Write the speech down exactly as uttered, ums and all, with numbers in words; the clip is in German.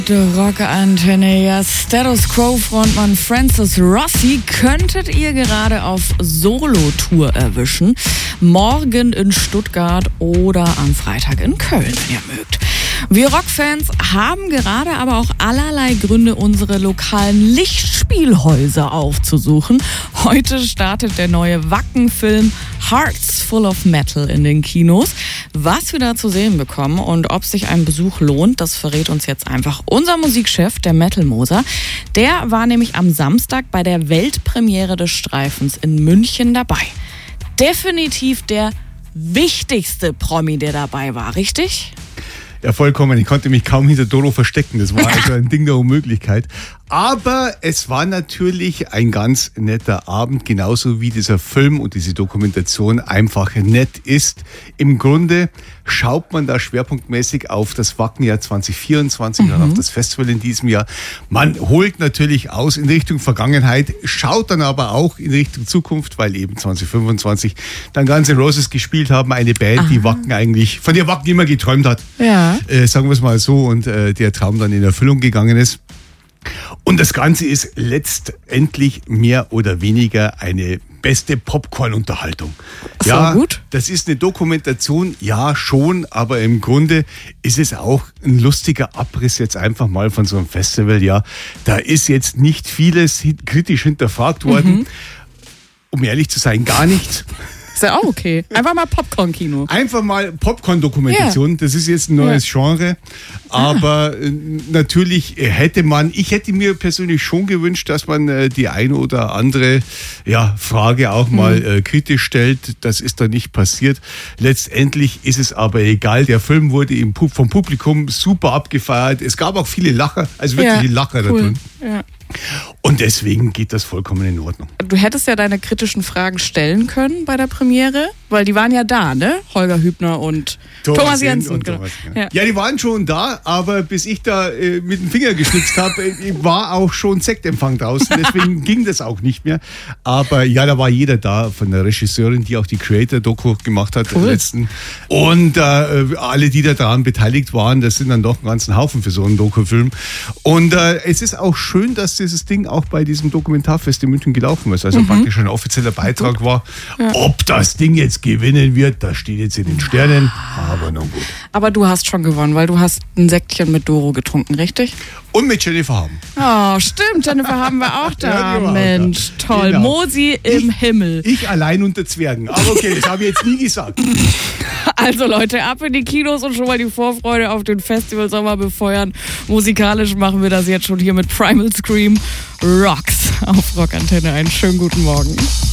Die Rockantenne, ja, Status Quo-Frontmann Francis Rossi könntet ihr gerade auf Solo-Tour erwischen. Morgen in Stuttgart oder am Freitag in Köln, wenn ihr mögt. Wir Rockfans haben gerade aber auch allerlei Gründe, unsere lokalen Lichtspielhäuser aufzusuchen. Heute startet der neue Wacken-Film Hearts Full of Metal in den Kinos. Was wir da zu sehen bekommen und ob sich ein Besuch lohnt, das verrät uns jetzt einfach unser Musikchef, der Metal Moser. Der war nämlich am Samstag bei der Weltpremiere des Streifens in München dabei. Definitiv der wichtigste Promi, der dabei war, richtig? Ja, vollkommen. Ich konnte mich kaum hinter Doro verstecken. Das war also ein Ding der Unmöglichkeit. Aber es war natürlich ein ganz netter Abend, genauso wie dieser Film und diese Dokumentation einfach nett ist. Im Grunde schaut man da schwerpunktmäßig auf das Wackenjahr zwanzig vierundzwanzig mhm. und auf das Festival in diesem Jahr. Man holt natürlich aus in Richtung Vergangenheit, schaut dann aber auch in Richtung Zukunft, weil eben zwanzig fünfundzwanzig dann Guns N' Roses gespielt haben, eine Band, Aha. die Wacken eigentlich, von der Wacken immer geträumt hat. Ja. Äh, sagen wir es mal so, und äh, der Traum dann in Erfüllung gegangen ist. Und das Ganze ist letztendlich mehr oder weniger eine beste Popcorn-Unterhaltung. So ja, gut. Das ist eine Dokumentation, ja schon, aber im Grunde ist es auch ein lustiger Abriss jetzt einfach mal von so einem Festival. Ja, da ist jetzt nicht vieles kritisch hinterfragt worden. Mhm. Um ehrlich zu sein, gar nichts. Ist ja auch okay. Einfach mal Popcorn-Kino. Einfach mal Popcorn-Dokumentation. Yeah. Das ist jetzt ein neues yeah. Genre. Aber ah. natürlich hätte man, ich hätte mir persönlich schon gewünscht, dass man die eine oder andere ja, Frage auch mal mhm. äh, kritisch stellt. Das ist da nicht passiert. Letztendlich ist es aber egal. Der Film wurde im, vom Publikum super abgefeiert. Es gab auch viele Lacher, also wirkliche ja, Lacher cool. da drin. Ja. Und deswegen geht das vollkommen in Ordnung. Du hättest ja deine kritischen Fragen stellen können bei der Premiere, weil die waren ja da, ne? Holger Hübner und Thomas, Thomas Jensen. Und genau. Thomas, ja. ja, die waren schon da, aber bis ich da äh, mit dem Finger geschnitzt habe, äh, war auch schon Sektempfang draußen, deswegen ging das auch nicht mehr. Aber ja, da war jeder da von der Regisseurin, die auch die Creator-Doku gemacht hat, cool. letzten. Und äh, alle, die da daran beteiligt waren, das sind dann doch einen ganzen Haufen für so einen Dokufilm. Und äh, es ist auch schön, dass dieses Ding auch bei diesem Dokumentarfest in München gelaufen ist. Also mhm. praktisch ein offizieller Beitrag war. Ja. Ob das Ding jetzt gewinnen wird, das steht jetzt in den Sternen. Aber nun gut. Aber du hast schon gewonnen, weil du hast ein Säckchen mit Doro getrunken, richtig? Und mit Jennifer Haben. Oh, stimmt. Jennifer Haben wir auch da. Ja, Mensch, auch da. Toll. Genau. Mosi im ich, Himmel. Ich allein unter Zwergen. Aber okay, das habe ich jetzt nie gesagt. Also Leute, ab in die Kinos und schon mal die Vorfreude auf den Festival Sommer befeuern. Musikalisch machen wir das jetzt schon hier mit Primal Scream Rocks auf Rockantenne. Einen schönen guten Morgen.